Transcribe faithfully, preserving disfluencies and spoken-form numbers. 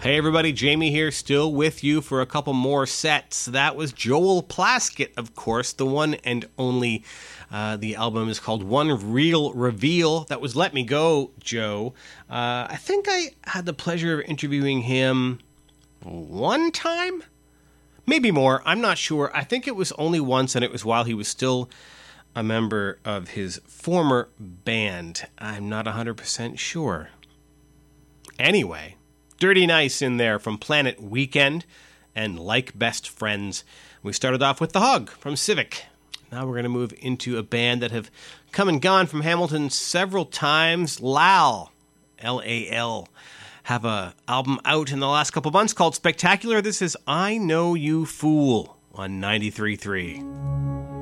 Hey everybody, Jamie here, still with you for a couple more sets. That was Joel Plaskett, of course, the one and only. Uh, the album is called One Real Reveal. That was Let Me Go, Joe. Uh, I think I had the pleasure of interviewing him one time? Maybe more, I'm not sure. I think it was only once, and it was while he was still a member of his former band. I'm not one hundred percent sure. Anyway, Dirty Nice in there from Planet Weekend and Like Best Friends. We started off with The Hug from Civic. Now we're going to move into a band that have come and gone from Hamilton several times. Lal, L A L, have a album out in the last couple months called Spectacular. This is I Know You Fool on ninety-three point three.